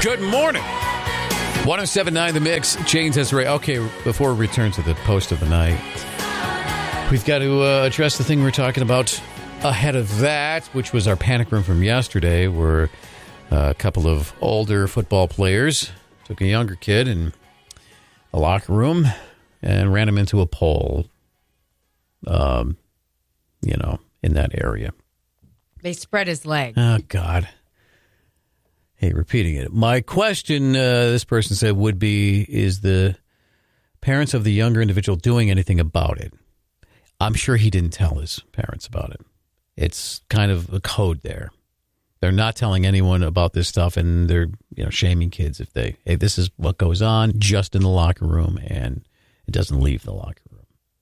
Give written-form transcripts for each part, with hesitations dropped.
Good morning. 107.9 The Mix. Jane Desiree. Okay, before we return to the post of the night, we've got to address the thing we were talking about ahead of that, which was our panic room from yesterday, where a couple of older football players took a younger kid in a locker room and ran him into a pole, in that area. They spread his leg. Oh, God. Hey, repeating it. My question, this person said, would be, is the parents of the younger individual doing anything about it? I'm sure he didn't tell his parents about it. It's kind of a code there. They're not telling anyone about this stuff, and they're shaming kids if hey, this is what goes on just in the locker room, and it doesn't leave the locker room.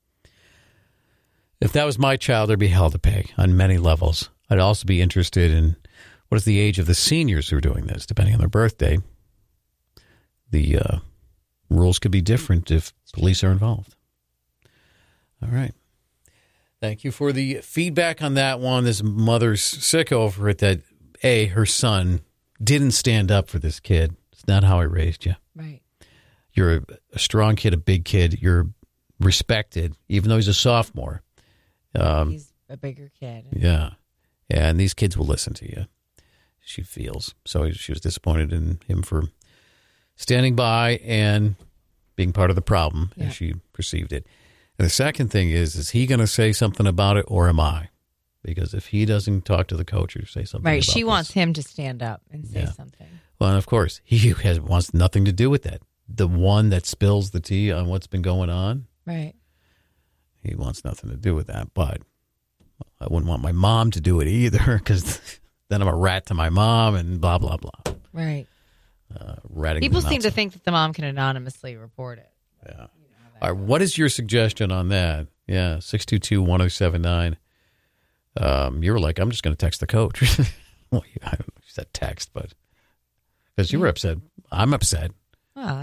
If that was my child, there'd be hell to pay on many levels. I'd also be interested in what is the age of the seniors who are doing this, depending on their birthday. The rules could be different if police are involved. All right. Thank you for the feedback on that one. This mother's sick over it that, her son didn't stand up for this kid. It's not how I raised you. Right. You're a strong kid, a big kid. You're respected, even though he's a sophomore. He's a bigger kid. Yeah. And these kids will listen to you, she feels. So she was disappointed in him for standing by and being part of the problem, as she perceived it. And the second thing is he going to say something about it, or am I? Because if he doesn't talk to the coach or say something about she this, wants him to stand up and say something. Well, and of course, he wants nothing to do with that. The one that spills the tea on what's been going on. Right. He wants nothing to do with that. But I wouldn't want my mom to do it either, because then I'm a rat to my mom and blah, blah, blah. Right. Ratting People seem to think that the mom can anonymously report it. Yeah. All right, what is your suggestion on that? Yeah, 622-1079. You were like, I'm just going to text the coach. Well, I don't know if you said text, but because you were upset. I'm upset. Well,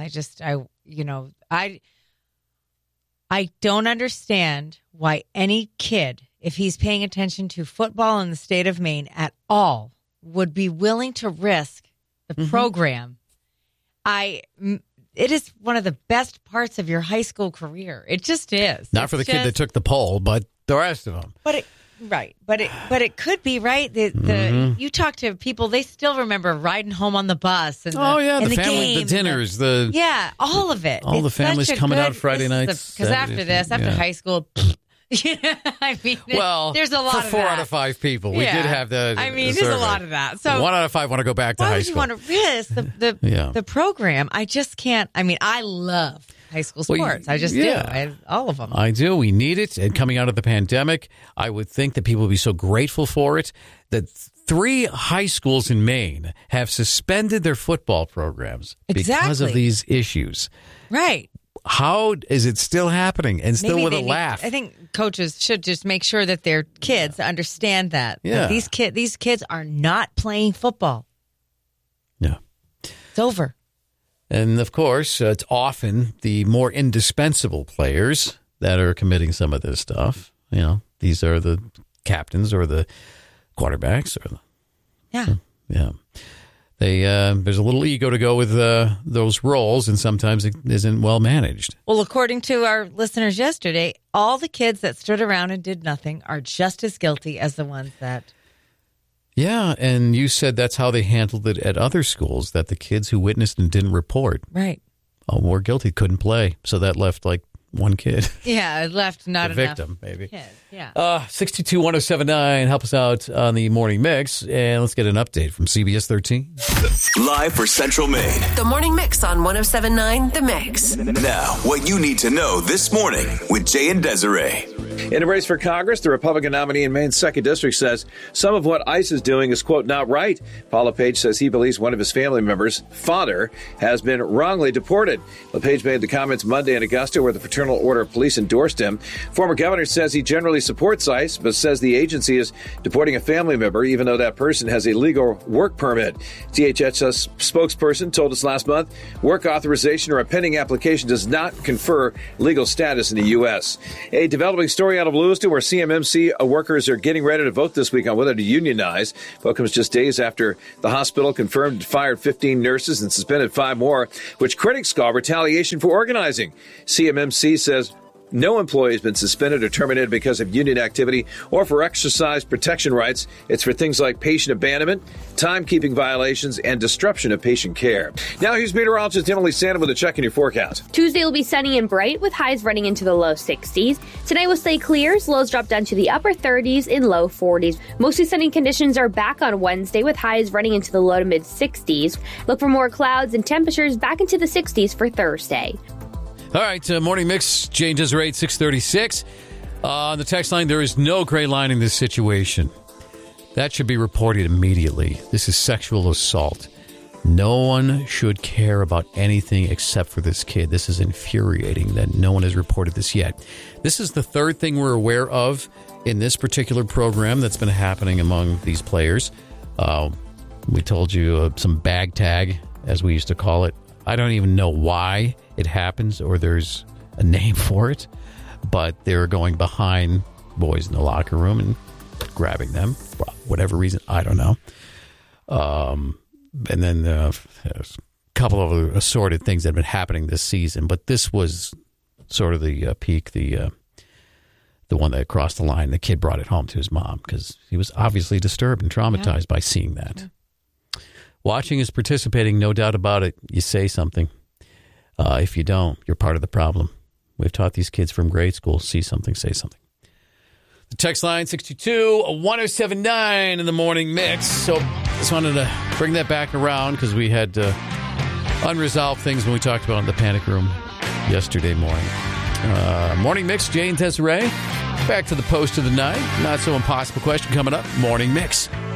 I don't understand why any kid, if he's paying attention to football in the state of Maine at all, would be willing to risk the program. It is one of the best parts of your high school career. It just is. Not for the kid that took the poll, but the rest of them. But it could be, right. You talk to people, they still remember riding home on the bus and the family, games, the dinners, all of it. All the families coming out Friday nights. Because after high school. I mean, there's a lot for of 4 out of 5 people. We did have the. I mean, there's a lot of that. So 1 out of 5 want to go back to high school. Why would you want to risk the program? I just can't. I mean, I love high school sports. I just do. All of them. I do. We need it. And coming out of the pandemic, I would think that people would be so grateful for it that 3 high schools in Maine have suspended their football programs because of these issues. Right. How is it still happening and still with a laugh? I think coaches should just make sure that their kids understand that these kids are not playing football. Yeah. It's over. And, of course, it's often the more indispensable players that are committing some of this stuff. These are the captains or the quarterbacks. Yeah. There's a little ego to go with those roles, and sometimes it isn't well managed. Well, according to our listeners yesterday, all the kids that stood around and did nothing are just as guilty as the ones that... Yeah, and you said that's how they handled it at other schools, that the kids who witnessed and didn't report were guilty, couldn't play. So that left like one kid. Yeah, it left not the enough victim, maybe. Kids. Yeah. 622-1079, help us out on the morning mix, and let's get an update from CBS 13. Live for Central Maine. The morning mix on 107.9 The Mix. Now, what you need to know this morning with Jay and Desiree. In a race for Congress, the Republican nominee in Maine's 2nd District says some of what ICE is doing is, quote, not right. Paul LePage says he believes one of his family members, father, has been wrongly deported. LePage made the comments Monday in Augusta, where the Fraternal Order of Police endorsed him. Former governor says he generally supports ICE, but says the agency is deporting a family member, even though that person has a legal work permit. DHS spokesperson told us last month work authorization or a pending application does not confer legal status in the U.S. A developing story story out of Lewiston where CMMC workers are getting ready to vote this week on whether to unionize. Vote comes just days after the hospital confirmed it fired 15 nurses and suspended 5 more, which critics call retaliation for organizing. CMMC says no employee has been suspended or terminated because of union activity or for exercise protection rights. It's for things like patient abandonment, timekeeping violations, and disruption of patient care. Now here's meteorologist Emily Sandin with a check in your forecast. Tuesday will be sunny and bright with highs running into the low 60s. Tonight will stay clear, lows drop down to the upper 30s and low 40s. Mostly sunny conditions are back on Wednesday with highs running into the low to mid 60s. Look for more clouds and temperatures back into the 60s for Thursday. All right, morning mix, Jane Desiree, 636. On the text line, there is no gray line in this situation. That should be reported immediately. This is sexual assault. No one should care about anything except for this kid. This is infuriating that no one has reported this yet. This is the third thing we're aware of in this particular program that's been happening among these players. We told you some bag tag, as we used to call it. I don't even know why it happens or there's a name for it, but they're going behind boys in the locker room and grabbing them for whatever reason. I don't know. And then there's a couple of assorted things that have been happening this season, but this was sort of the peak, the one that crossed the line. The kid brought it home to his mom because he was obviously disturbed and traumatized by seeing that. Yeah. Watching is participating, no doubt about it. You say something. If you don't, you're part of the problem. We've taught these kids from grade school, see something, say something. The text line, 622-1079 in the morning mix. So just wanted to bring that back around because we had unresolved things when we talked about in the panic room yesterday morning. Morning mix, Jane Desiree. Back to the post of the night. Not so impossible question coming up. Morning mix.